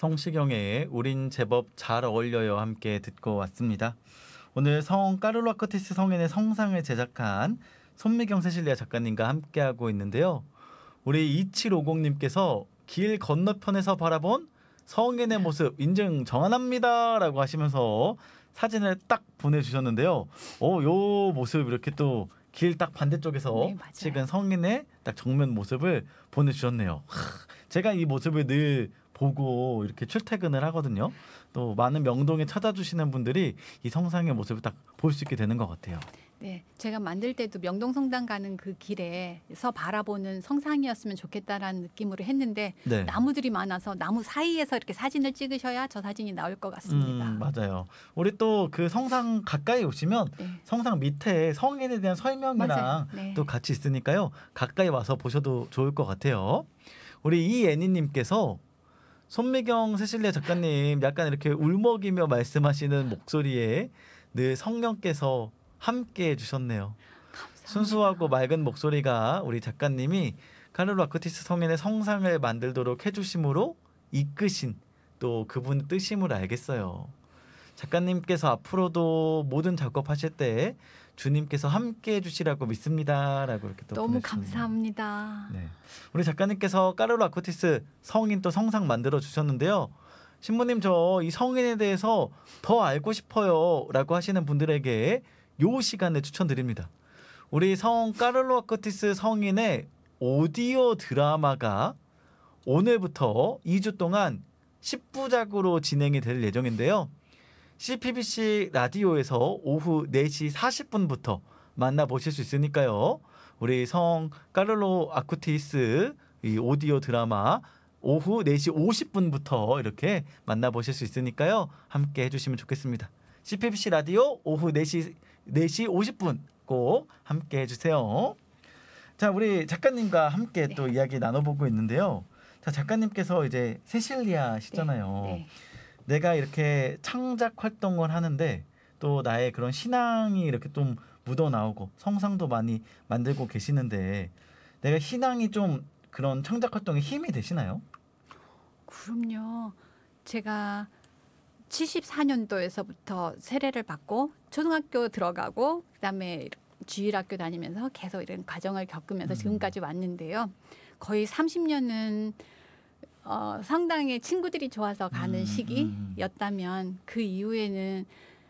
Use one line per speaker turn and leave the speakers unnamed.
성시경의 우린 제법 잘 어울려요 함께 듣고 왔습니다. 오늘 성 까를로 아쿠티스 성인의 성상을 제작한 손미경 세실리아 작가님과 함께하고 있는데요. 우리 2750님께서 길 건너편에서 바라본 성인의 모습 인증 정한합니다 라고 하시면서 사진을 딱 보내주셨는데요. 요 모습 이렇게 또 길 딱 반대쪽에서
네,
찍은 성인의 딱 정면 모습을 보내주셨네요. 제가 이 모습을 늘 보고 이렇게 출퇴근을 하거든요. 또 많은 명동에 찾아주시는 분들이 이 성상의 모습을 딱 볼 수 있게 되는 것 같아요.
네, 제가 만들 때도 명동성당 가는 그 길에서 바라보는 성상이었으면 좋겠다라는 느낌으로 했는데
네.
나무들이 많아서 나무 사이에서 이렇게 사진을 찍으셔야 저 사진이 나올 것 같습니다.
맞아요. 우리 또 그 성상 가까이 오시면
네.
성상 밑에 성인에 대한 설명이랑
맞아요. 네.
또 같이 있으니까요. 가까이 와서 보셔도 좋을 것 같아요. 우리 이애니님께서 손미경 세실리아 작가님 약간 이렇게 울먹이며 말씀하시는 목소리에 늘 성령께서 함께 해주셨네요.
감사합니다.
순수하고 맑은 목소리가 우리 작가님이 카를로 아쿠티스 성인의 성상을 만들도록 해주심으로 이끄신 또 그분의 뜻임을 알겠어요. 작가님께서 앞으로도 모든 작업하실 때 주님께서 함께 해주시라고 믿습니다라고 이렇게 또
너무
보내주셨네요.
감사합니다.
네. 우리 작가님께서 까를로 아쿠티스 성인 또 성상 만들어 주셨는데요. 신부님 저 이 성인에 대해서 더 알고 싶어요 라고 하시는 분들에게 요 시간을 추천드립니다. 우리 성 까를로 아쿠티스 성인의 오디오 드라마가 오늘부터 2주 동안 10부작으로 진행이 될 예정인데요. CPBC 라디오에서 오후 4시 40분부터 만나보실 수 있으니까요. 우리 성 까를로 아쿠티스 이 오디오 드라마 오후 4시 50분부터 이렇게 만나보실 수 있으니까요. 함께 해주시면 좋겠습니다. CPBC 라디오 오후 4시 50분 꼭 함께 해주세요. 자, 우리 작가님과 함께
네.
또 이야기 나눠보고 있는데요. 자, 작가님께서 이제 세실리아시잖아요.
네.
내가 이렇게 창작 활동을 하는데 또 나의 그런 신앙이 이렇게 좀 묻어나오고 성상도 많이 만들고 계시는데 내가 신앙이 좀 그런 창작 활동에 힘이 되시나요?
그럼요. 제가 74년도에서부터 세례를 받고 초등학교 들어가고 그다음에 주일학교 다니면서 계속 이런 과정을 겪으면서 지금까지 왔는데요. 거의 30년은 상당히 친구들이 좋아서 가는 시기였다면 그 이후에는